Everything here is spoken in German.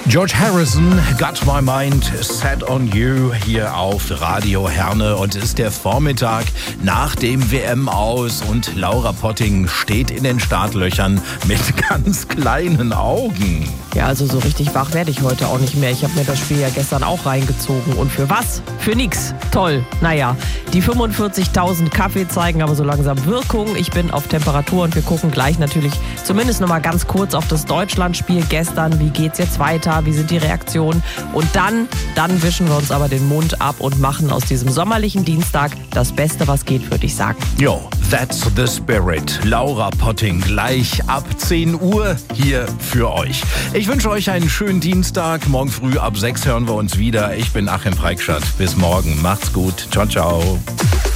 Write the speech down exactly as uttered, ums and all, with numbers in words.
George Harrison, Got My Mind Set on You hier auf Radio Herne, und es ist der Vormittag nach dem W M-Aus und Laura Potting steht in den Startlöchern mit ganz kleinen Augen. Ja, also so richtig wach werde ich heute auch nicht mehr. Ich habe mir das Spiel ja gestern auch reingezogen. Und für was? Für nix. Toll. Naja, die fünfundvierzigtausend Kaffee zeigen aber so langsam Wirkung. Ich bin auf Temperatur und wir gucken gleich natürlich zumindest noch mal ganz kurz auf das Deutschlandspiel gestern. Wie geht's jetzt weiter? Wie sind die Reaktionen? Und dann, dann wischen wir uns aber den Mund ab und machen aus diesem sommerlichen Dienstag das Beste, was geht, würde ich sagen. Jo, that's the spirit. Laura Potting gleich ab zehn Uhr hier für euch. Ich wünsche euch einen schönen Dienstag. Morgen früh ab sechs hören wir uns wieder. Ich bin Achim Freikstadt. Bis morgen. Macht's gut. Ciao, ciao.